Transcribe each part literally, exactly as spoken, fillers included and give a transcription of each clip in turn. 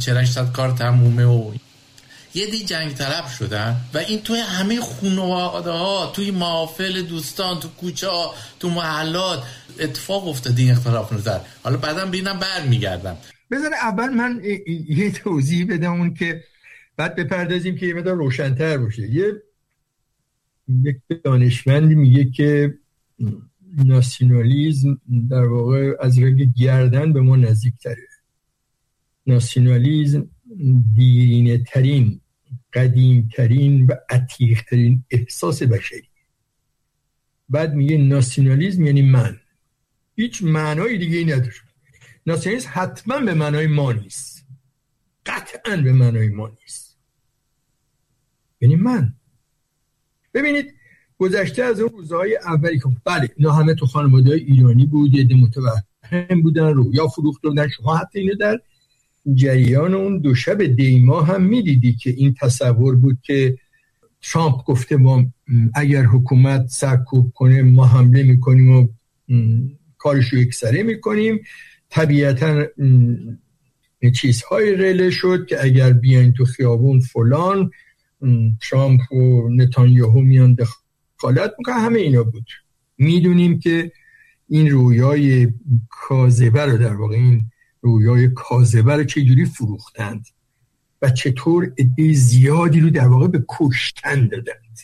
چرا کار تمومه و یه دی جنگ طلب شدن و این توی همه خانواده ها، توی محافل دوستان، تو کوچه ها، تو محلات اتفاق افتاده این اختلاف نظر. حالا بعدم ببینم برمیگردم. بذار اول من یه توضیح بدم اون که بعد بپردازیم که یه مقدار روشن‌تر باشه. یه یک دانشمندی میگه که ناسیونالیسم در واقع از رگ گردن به ما نزدیک‌تره. ناسیونالیسم دیرینه ترین، قدیم ترین و عتیق ترین احساس بشری. بعد میگه ناسیونالیسم یعنی من، هیچ معنای دیگه ای نداره. ناسیونالیسم حتما به معنای ما نیست، قطعا به معنای ما نیست، یعنی من. ببینید گذشته از اون روزهای اولی که بله اینا همه تو خانواده‌های ایرانی بود، یه ده متوهم بودن، رویا فروخته بودن. شما حتی اینو در جریان اون دو شب دیما هم میدیدی که این تصور بود که ترامپ گفته ما اگر حکومت سرکوب کنه ما حمله میکنیم و کارشو یکسره میکنیم. طبیعتا چیزهای رله شد که اگر بیاین تو خیابون فلان، ترامپ و نتانیاهو میان دخالت میکنن. همه اینا بود. میدونیم که این رویای کاذبه رو در واقع این رویای کاذبه رو چجوری فروختند و چطور عده زیادی رو در واقع به کشتن دادند.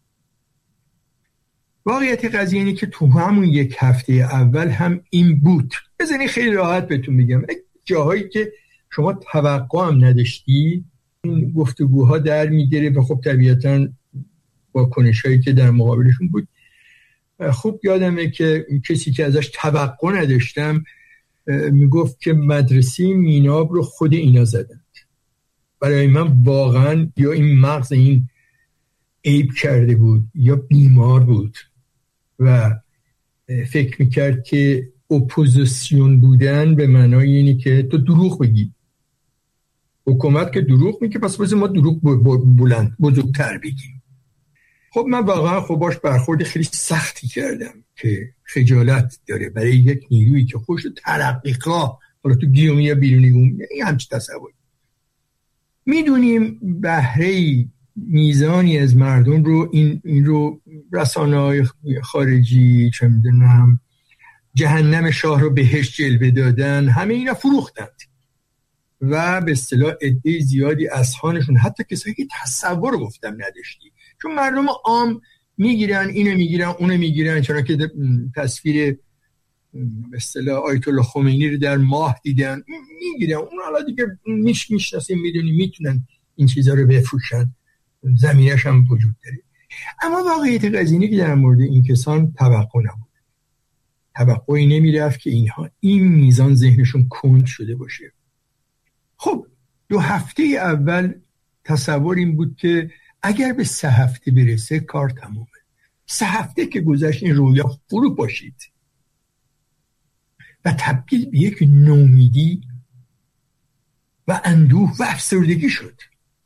واقعیت قضیه اینه که تو همون یک هفته اول هم این بود. بزنی خیلی راحت بهتون میگم، جاهایی که شما توقع هم نداشتی این گفتگوها در میگیره و خب طبیعتاً واکنشایی که در مقابلشون بود. خوب یادمه که کسی که ازش توقع نداشتم میگفت که مدرسه میناب رو خود اینا زدند. برای من واقعا یا این مغز این عیب کرده بود یا بیمار بود و فکر میکرد که اپوزیسیون بودن به معنای اینی که تو دروغ بگی. حکومت که دروغ میگه پس بذار ما دروغ بلند بزرگتر بگیم. خب من واقعا خب باش برخورد خیلی سختی کردم که خجالت داره برای یک نیرویی که خوش ترقیقا حالا تو گیومی یا بیرونی گوم این همچه تصوری. میدونیم بهره میزانی از مردم رو این, این رو رسانه‌های خارجی چه میدونم جهنم شاه رو بهش جلوه دادن، همه اینا فروختند و به اصطلاح عده زیادی اذهانشون حتی کسایی که تصور گفتم نداشتی، چون مردم عام میگیرن اینو میگیرن اونو میگیرن، چرا که تصویر به اصطلاح آیت الله خمینی رو در ماه دیدن میگیرن اون، حالا دیگه میش میشناسیم میدونیم میتونن این چیزا رو بفروشن، زمینش هم وجود داره. اما واقعیت قضیه که در مورد این کسان توقع نبود، توقعی نمیرفت که اینها این میزان ذهنشون کند شده باشه. خب دو هفته اول تصور این بود که اگر به سه هفته برسه کار تمومه. سه هفته که گذشت این رویا فرو باشید و تبدیل به یک نومیدی و اندوه و افسردگی شد.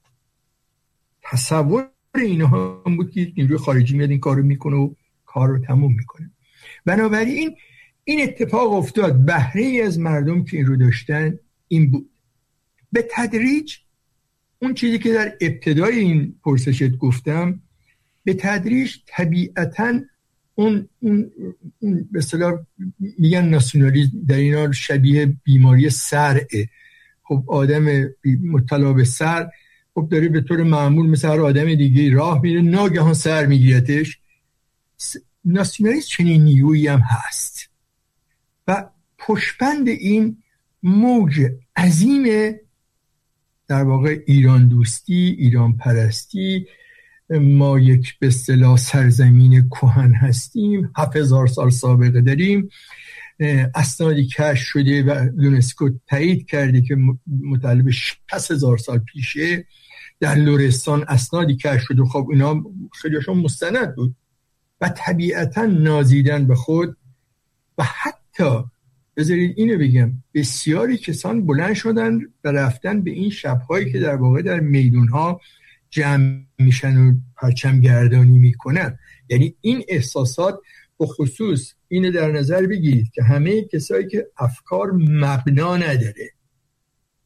تصور اینها هم بود که نیروی خارجی میاد این کار رو میکنه و کار رو تموم میکنه. بنابراین این اتفاق افتاد. بهره ای از مردم که این رو داشتن این بود. به تدریج اون چیزی که در ابتدای این پرسشت گفتم، به تدریج طبیعتاً اون اون اون به اصطلاح میگن ناسیونالیسم در اینا شبیه بیماری سرعه. خب آدم مبتلا به سر خب داره به طور معمول مثل هر آدم دیگه راه میره، ناگهان سر میگیرتش. ناسیونالیسم چنین نیرویی هم هست و پشتبند این موج عظیم در واقع ایران دوستی، ایران پرستی، ما یک به اصطلاح سرزمین کهن هستیم، هفت هزار سال سابقه داریم، اسنادی کشف شده و یونسکو تایید کرده که متعلق شصت هزار سال پیشه. در لرستان اسنادی کشف شده، خب اینا خیلیشون مستند بود و طبیعتا نازیدن به خود. و حتی بذارید اینو بگم بسیاری کسان بلند شدن و رفتن به این شب‌هایی که در واقع در میدون‌ها جمع میشن و پرچم گردانی میکنن. یعنی این احساسات به خصوص اینو در نظر بگیرید که همه کسایی که افکار مبنا نداره،